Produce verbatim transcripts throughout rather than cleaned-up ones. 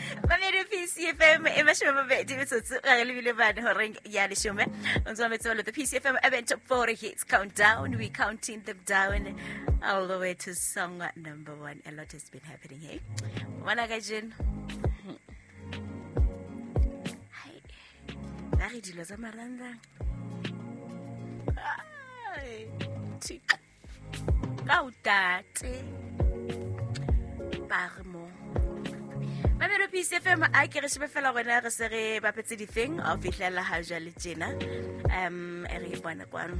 Mamere P C F M e mashome mabedi metsotso ga le bile bana ho reng ya leshome o ntse metso le P C F M event top forty hits countdown. We counting them down all the way to song number one. A lot has been happening here. Wana ga jen hai la re dilo tsa maranda ai tika ka utate parmo Mamere P C F M a ke re shebe fela gona re se re bapetse di thing of fihlela ha jale tjena um e re bona kwano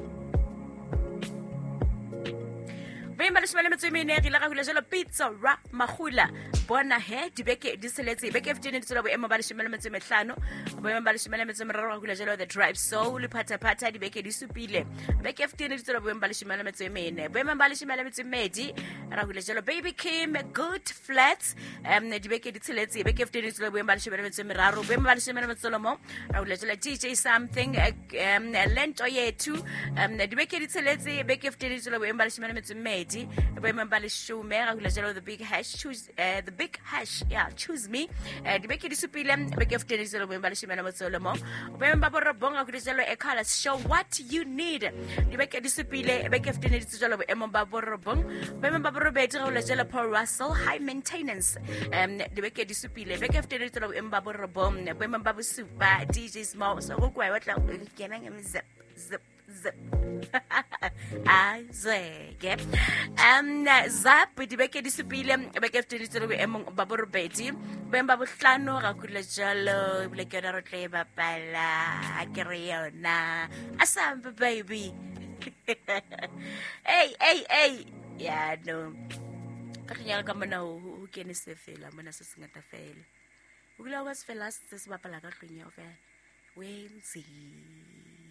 Bemba le shebele metso e mene re la ga hula jalo pizza ra magula bona he dibeke di seletse beke fifteen di tsela bo emo ba le shebele metso e mehlano bemba le shebele metso e meraro ga hula jalo the drive soul phata phata dibeke di supile beke fifteen di tsela bo emo ba le shebele metso e mene bemba le shebele metso e medi ra hula jalo baby Kim good flats um dibeke di tseletse beke fifteen di tsela bo emo ba le shebele metso e meraro bemba le shebele metso lomo ra hula jalo D J something um lento yetu um dibeke di tseletse beke fifteen di tsela bo emo ba le shebele metso e medi Remember the show me the big hash choose uh, the big hash yeah choose me uh, the beke di supile beke fifteen di remember the shimela motsolomo remember bo bonga ku dijalo e colors show what you need the beke di supile beke fifteen di tsolo bo emba bo robong remember bo robeti go le jela Paul Russell high maintenance um the beke di supile beke fifteen di tsolo bo emba bo robong remember bo super D J Small so go kwa watla kena ngem zip zip zip Azege um zap dibeke di supile beke fifteen di tsolo emong ba borobeti bemba bo hlano ga kula jalo bile ke ra rotle ba pala akere yona asamba baby hey hey hey ya no ka tlanya ka mona o kene se fela mona se sengata fela o bula wa se fela se se bapala ka tlhonya o fela wenzi